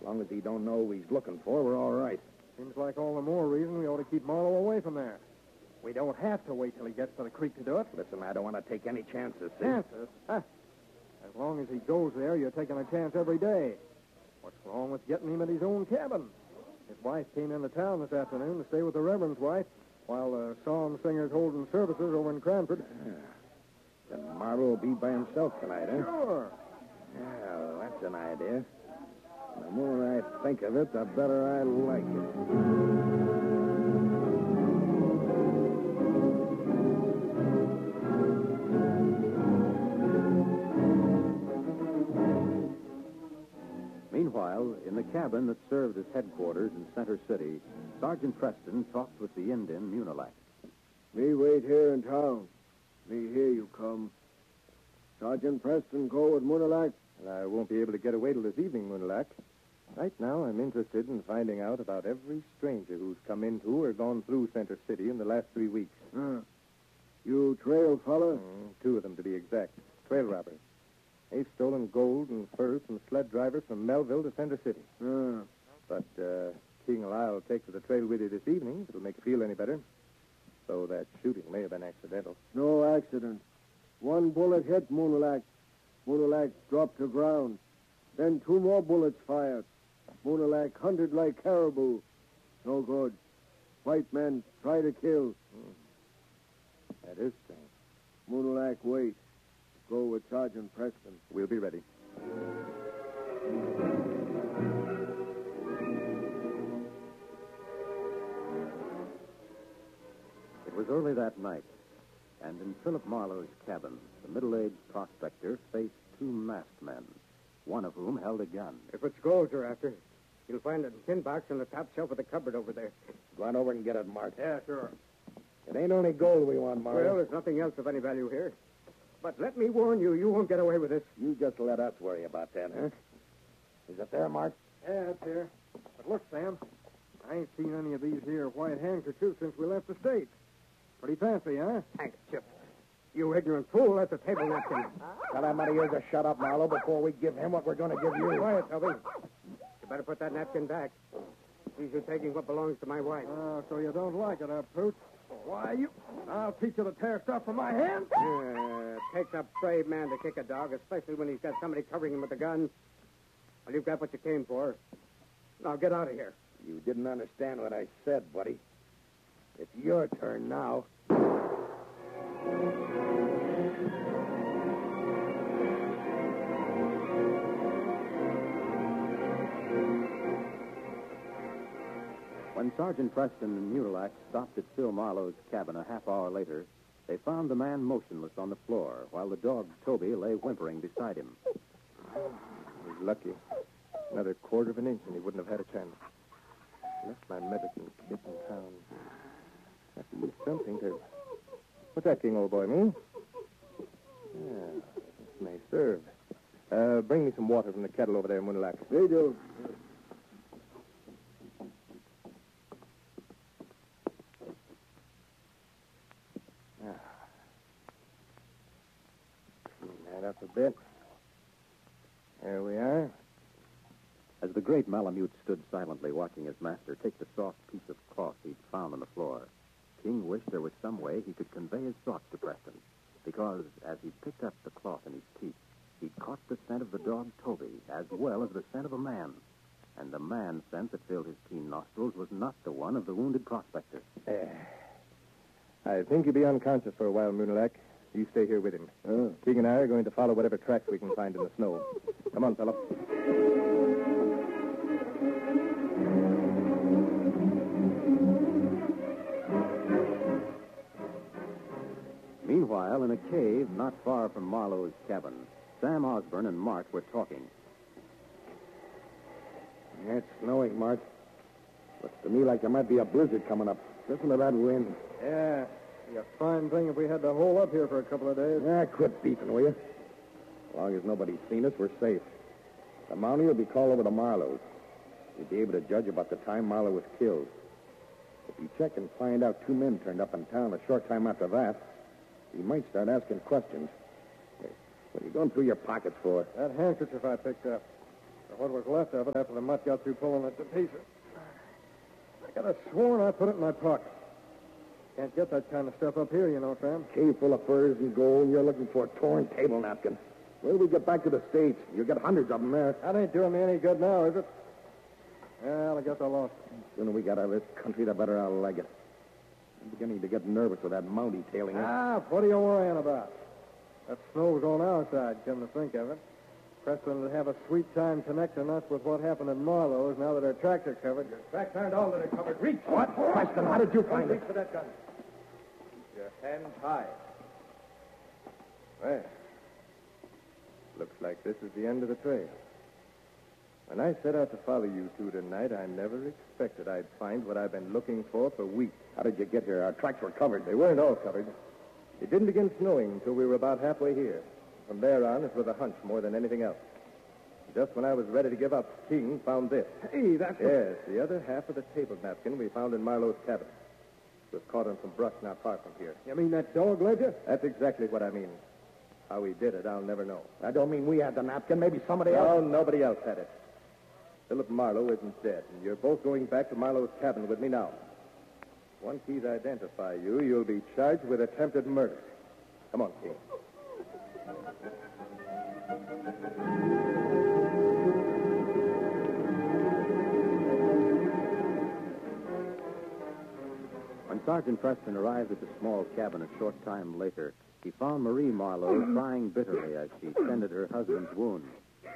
long as he don't know who he's looking for, we're all right. Seems like all the more reason we ought to keep Marlowe away from there. We don't have to wait till he gets to the creek to do it. Listen, I don't want to take any chances. See? Chances? Huh. As long as he goes there, you're taking a chance every day. What's wrong with getting him at his own cabin? His wife came into town this afternoon to stay with the Reverend's wife while the psalm singer's holding services over in Cranford. Then Marlowe will be by himself tonight, huh? Sure. Well, that's an idea. The more I think of it, the better I like it. Meanwhile, in the cabin that served as headquarters in Center City, Sergeant Preston talked with the Indian Munilac. Me wait here in town. Me hear you come. Sergeant Preston go with Munilac. I won't be able to get away till this evening, Munilac. Right now, I'm interested in finding out about every stranger who's come into or gone through Center City in the last 3 weeks. You trail fella? 2 of them, to be exact. Trail robbers. They've stolen gold and furs from sled drivers from Melville to Center City. But King Lyle will take to the trail with you this evening, if it'll make you feel any better. So that shooting may have been accidental. No accident. 1 bullet hit Munilac. Munilac dropped to ground. Then 2 more bullets fired. Munilac hunted like caribou. No good. White men try to kill. That is strange. Munilac wait. Go with Sergeant Preston. We'll be ready. It was early that night, and in Philip Marlowe's cabin, the middle-aged prospector faced 2 masked men, one of whom held a gun. If it's gold you're after, you'll find it in a tin box on the top shelf of the cupboard over there. Go on over and get it, Mart. Yeah, sure. It ain't only gold we want, Marlowe. Well, there's nothing else of any value here. But let me warn you, you won't get away with this. You just let us worry about that, huh? Is it there, Mart? Yeah, it's here. But look, Sam, I ain't seen any of these here white handkerchiefs since we left the States. Pretty fancy, huh? Handkerchief. You ignorant fool, that's a table napkin. Tell that money here to shut up, Marlowe, before we give him what we're going to give you. Quiet, Toby. You better put that napkin back. He's taking what belongs to my wife. Oh, so you don't like it, huh, Pooch? Why, I'll teach you to tear stuff from my hands. Takes a brave man to kick a dog, especially when he's got somebody covering him with a gun. Well, you've got what you came for. Now, get out of here. You didn't understand what I said, buddy. It's your turn now. When Sergeant Preston and Munilac stopped at Phil Marlowe's cabin a half hour later, they found the man motionless on the floor, while the dog, Toby, lay whimpering beside him. He's lucky. Another quarter of an inch, and he wouldn't have had a chance. Left my medicine kit in town. Have to use something to... What's that, King, old boy, me? Yeah, this may serve. Bring me some water from the kettle over there, Munilac. They do. Clean that up a bit. There we are. As the great Malamute stood silently watching his master take the soft piece of cloth he'd found on the floor, King wished there was some way he could convey his thoughts to Preston, because as he picked up the cloth in his teeth, he caught the scent of the dog Toby, as well as the scent of a man. And the man scent that filled his keen nostrils was not the one of the wounded prospector. I think he'll be unconscious for a while, Munilac. You stay here with him. King and I are going to follow whatever tracks we can find in the snow. Come on, fellow. Meanwhile, in a cave not far from Marlowe's cabin, Sam Osborne and Mart were talking. Yeah, it's snowing, Mart. Looks to me like there might be a blizzard coming up. Listen to that wind. Yeah, be a fine thing if we had to hole up here for a couple of days. Yeah, quit beefing, will you? As long as nobody's seen us, we're safe. The Mountie will be called over to Marlowe's. You'll be able to judge about the time Marlowe was killed. If you check and find out 2 men turned up in town a short time after that, you might start asking questions. Hey, what are you going through your pockets for? That handkerchief I picked up. What was left of it after the mutt got through pulling it to pieces. I could have sworn I put it in my pocket. Can't get that kind of stuff up here, you know, Sam. Cave full of furs and gold, and you're looking for a torn table napkin. When we get back to the States, you'll get hundreds of them there. That ain't doing me any good now, is it? Well, I guess I lost it. The sooner we get out of this country, the better I'll like it. I'm beginning to get nervous with that Mountie tailing us. What are you worrying about? That snow's on our side, come to think of it. Preston would have a sweet time connecting us with what happened in Marlowe's now that our tracks are covered. Your tracks aren't all that are covered. Reach! What? Preston, how did you find Reach it? for that gun. Your hands high. Well, looks like this is the end of the trail. When I set out to follow you two tonight, I never expected I'd find what I've been looking for weeks. How did you get here? Our tracks were covered. They weren't all covered. It didn't begin snowing until we were about halfway here. From there on, it was a hunch more than anything else. Just when I was ready to give up, King found this. Hey, that's... Yes, the other half of the table napkin we found in Marlowe's cabin. It was caught on some brush not far from here. You mean that dog ledger? That's exactly what I mean. How he did it, I'll never know. I don't mean we had the napkin. Maybe somebody No, else. nobody else had it. Philip Marlowe isn't dead, and you're both going back to Marlowe's cabin with me now. Once he's identified you, you'll be charged with attempted murder. Come on, King. When Sergeant Preston arrived at the small cabin a short time later, he found Marie Marlowe crying bitterly as she tended her husband's wound.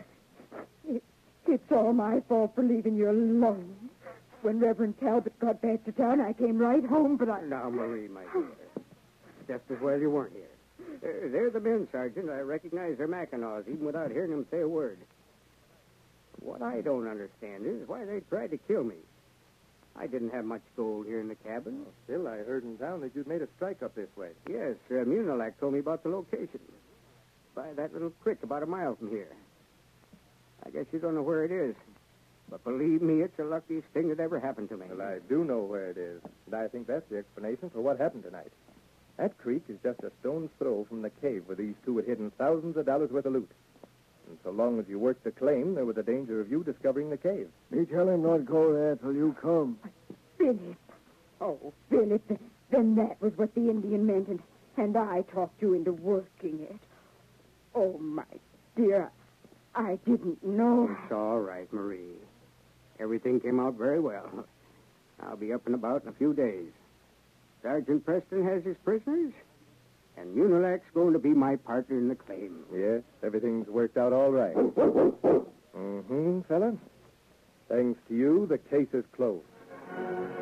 It's all my fault for leaving you alone. When Reverend Talbot got back to town, I came right home, but I... Now, Marie, my dear. Just as well you weren't here. They're the men, Sergeant. I recognize their Mackinaws, even without hearing them say a word. What I don't understand is why they tried to kill me. I didn't have much gold here in the cabin. Still, I heard in town that you'd made a strike up this way. Yes, Munilac told me about the location. By that little creek about a mile from here. I guess you don't know where it is. But believe me, it's the luckiest thing that ever happened to me. Well, I do know where it is, and I think that's the explanation for what happened tonight. That creek is just a stone's throw from the cave where these two had hidden thousands of dollars worth of loot. And so long as you worked the claim, there was a danger of you discovering the cave. Me tell him not go there till you come. Philip. Oh, Philip, then that was what the Indian meant, and I talked you into working it. Oh, my dear, I didn't know. It's all right, Marie. Everything came out very well. I'll be up and about in a few days. Sergeant Preston has his prisoners, and Munilac's going to be my partner in the claim. Yes, everything's worked out all right. Fella. Thanks to you, the case is closed.